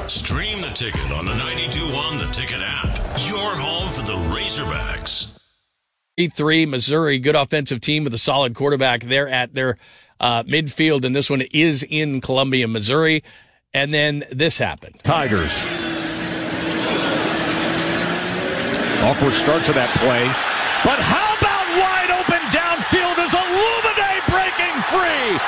Stream the Ticket on the 92.1 The Ticket app. Your home for the Razorbacks. 3 Missouri, good offensive team with a solid quarterback. They're at their midfield, and this one is in Columbia, Missouri. And then this happened. Tigers. Awkward start to that play. But how about wide open downfield is Illuminate breaking free.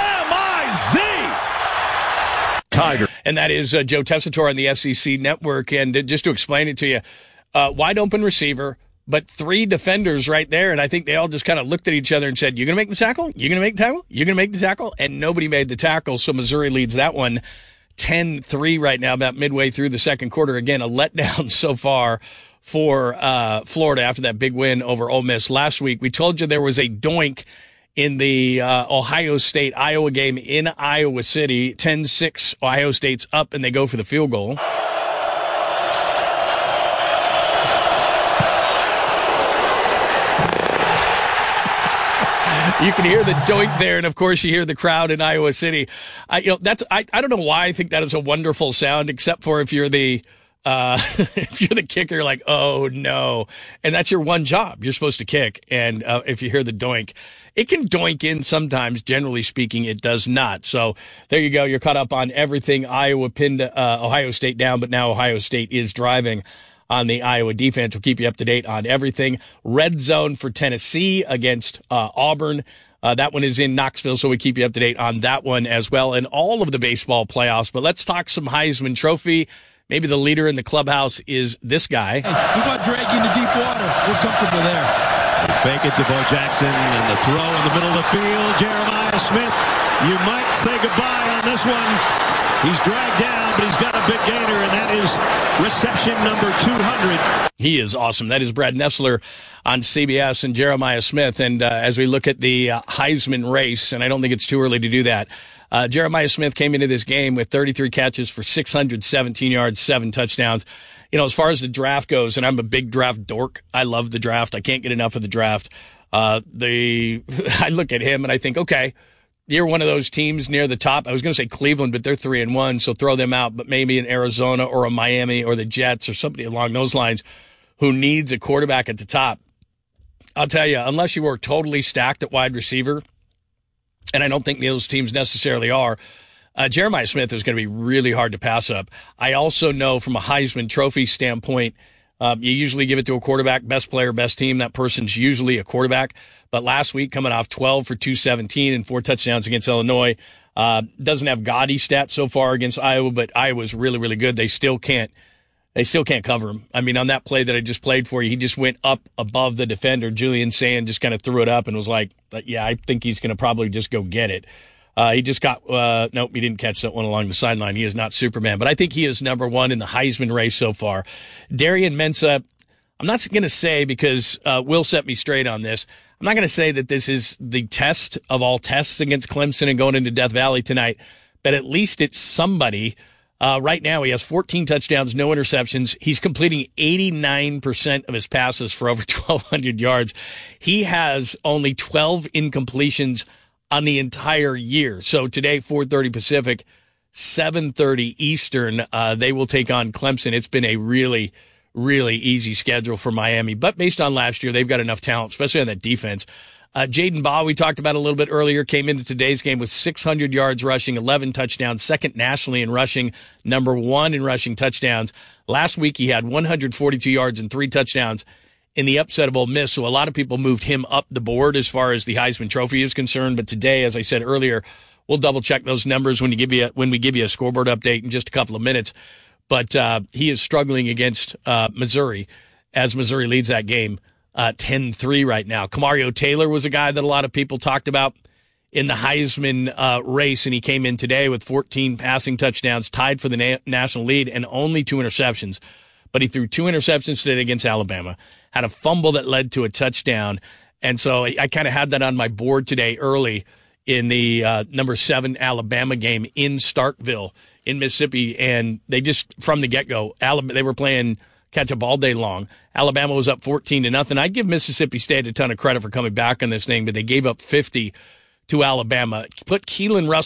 M-I-Z. Tiger. And that is Joe Tessitore on the SEC Network. And just to explain it to you, wide open receiver, but 3 defenders right there. And I think they all just kind of looked at each other and said, "You going to make the tackle? You going to make the tackle? You going to make the tackle?" And nobody made the tackle. So Missouri leads that one 10-3 right now, about midway through the second quarter. Again, a letdown so far for Florida after that big win over Ole Miss last week. We told you there was a doink in the Ohio State-Iowa game in Iowa City. 10-6, Ohio State's up, and they go for the field goal. You can hear the doink there, and of course you hear the crowd in Iowa City. I don't know why I think that is a wonderful sound, except for if you're the if you're the kicker, you're like, oh no, and that's your one job. You're supposed to kick, and if you hear the doink, it can doink in sometimes. Generally speaking, it does not. So there you go. You're caught up on everything. Iowa pinned Ohio State down, but now Ohio State is driving on the Iowa defense. We'll keep you up to date on everything. Red zone for Tennessee against Auburn. That one is in Knoxville, so we keep you up to date on that one as well, and all of the baseball playoffs. But let's talk some Heisman Trophy. Maybe the leader in the clubhouse is this guy. Hey, we want Drake into deep water. We're comfortable there. They fake it to Bo Jackson, and the throw in the middle of the field. Jeremiah Smith, you might say goodbye on this one. He's dragged down, but he's got a big gainer, and that is reception number 200. He is awesome. That is Brad Nessler on CBS and Jeremiah Smith. And as we look at the Heisman race, and I don't think it's too early to do that, Jeremiah Smith came into this game with 33 catches for 617 yards, 7 touchdowns. You know, as far as the draft goes, and I'm a big draft dork. I love the draft. I can't get enough of the draft. I look at him and I think, okay, you're one of those teams near the top. I was going to say Cleveland, but they're 3-1, so throw them out. But maybe an Arizona or a Miami or the Jets or somebody along those lines who needs a quarterback at the top. I'll tell you, unless you are totally stacked at wide receiver, and I don't think those teams necessarily are, Jeremiah Smith is going to be really hard to pass up. I also know from a Heisman Trophy standpoint, you usually give it to a quarterback, best player, best team. That person's usually a quarterback. But last week, coming off 12 for 217 and 4 touchdowns against Illinois, doesn't have gaudy stats so far against Iowa, but Iowa's really, really good. They still can't cover him. I mean, on that play that I just played for you, he just went up above the defender. Julian Sand just kind of threw it up and was like, yeah, I think he's going to probably just go get it. He just got, nope, he didn't catch that one along the sideline. He is not Superman, but I think he is number one in the Heisman race so far. Darian Mensah, I'm not going to say, because Will set me straight on this, I'm not going to say that this is the test of all tests against Clemson and going into Death Valley tonight, but at least it's somebody. Right now, he has 14 touchdowns, no interceptions. He's completing 89% of his passes for over 1,200 yards. He has only 12 incompletions on the entire year. So today, 4:30 Pacific, 7:30 Eastern, they will take on Clemson. It's been a really, really easy schedule for Miami. But based on last year, they've got enough talent, especially on that defense. Jaden Baugh, we talked about a little bit earlier, came into today's game with 600 yards rushing, 11 touchdowns, second nationally in rushing, number 1 in rushing touchdowns. Last week, he had 142 yards and 3 touchdowns in the upset of Ole Miss. So a lot of people moved him up the board as far as the Heisman Trophy is concerned. But today, as I said earlier, we'll double check those numbers when we give you a scoreboard update in just a couple of minutes. But he is struggling against Missouri as Missouri leads that game 10-3 right now. Kamario Taylor was a guy that a lot of people talked about in the Heisman race, and he came in today with 14 passing touchdowns, tied for the national lead, and only 2 interceptions. But he threw 2 interceptions today against Alabama, had a fumble that led to a touchdown, and so I kind of had that on my board today early in the number 7 Alabama game in Starkville in Mississippi, and they just, from the get-go, they were playing catch-up all day long. Alabama was up 14-0. I'd give Mississippi State a ton of credit for coming back on this thing, but they gave up 50 to Alabama. Put Keelan Russell